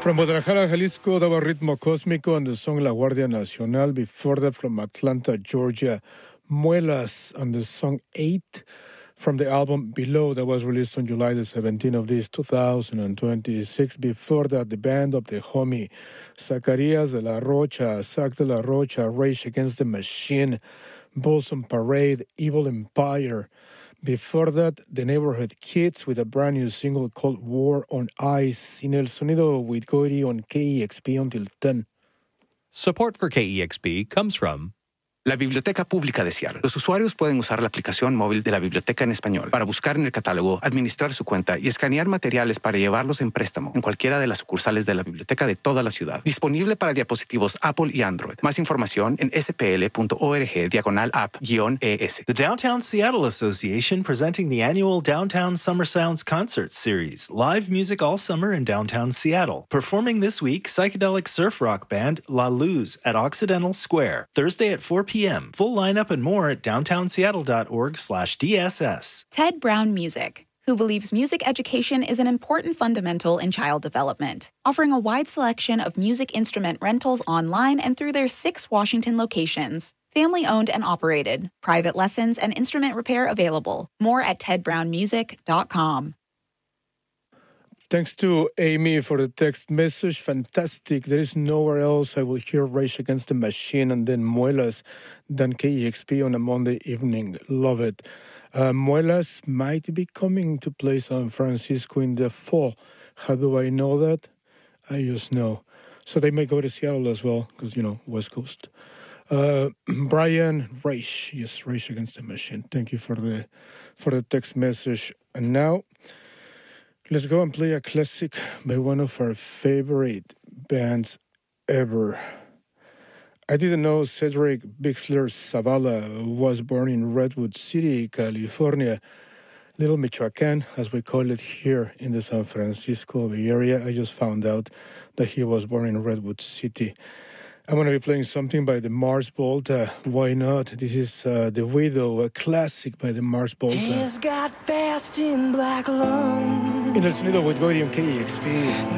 From Guadalajara, Jalisco, that was Ritmo Cósmico and the song La Guardia Nacional. Before that, from Atlanta, Georgia, Muelas and the song 8 from the album Below that was released on July the 17th of this 2026. Before that, the band of the homie Zacarias de la Rocha, Zac de la Rocha, Rage Against the Machine, Bulls on Parade, Evil Empire. Before that, the Neighborhood Kids with a brand new single called War on Ice. Sin el sonido with Goiri on KEXP until 10. Support for KEXP comes from la Biblioteca Pública de Seattle. Los usuarios pueden usar la aplicación móvil de la Biblioteca en español para buscar en el catálogo, administrar su cuenta y escanear materiales para llevarlos en préstamo en cualquiera de las sucursales de la biblioteca de toda la ciudad. Disponible para dispositivos Apple y Android. Más información en spl.org/app-ES. The Downtown Seattle Association presenting the annual Downtown Summer Sounds Concert Series. Live music all summer in downtown Seattle. Performing this week, psychedelic surf rock band La Luz at Occidental Square. Thursday at 4 p.m. Full lineup and more at downtownseattle.org/DSS. Ted Brown Music, who believes music education is an important fundamental in child development, offering a wide selection of music instrument rentals online and through their 6 Washington locations. Family-owned and operated. Private lessons and instrument repair available. More at tedbrownmusic.com. Thanks to Amy for the text message. Fantastic. There is nowhere else I will hear Rage Against the Machine and then Muelas than KEXP on a Monday evening. Love it. Muelas might be coming to play San Francisco in the fall. How do I know that? I just know. So they may go to Seattle as well because, West Coast. Brian, Rage. Yes, Rage Against the Machine. Thank you for the text message. And now, let's go and play a classic by one of our favorite bands ever. I didn't know Cedric Bixler Zavala was born in Redwood City, California, Little Michoacán, as we call it here in the San Francisco Bay Area. I just found out that he was born in Redwood City. I'm going to be playing something by the Mars Volta. Why not? This is The Widow, a classic by the Mars Volta. He's got fast in black lungs. In el sonido with Goiri on KEXP.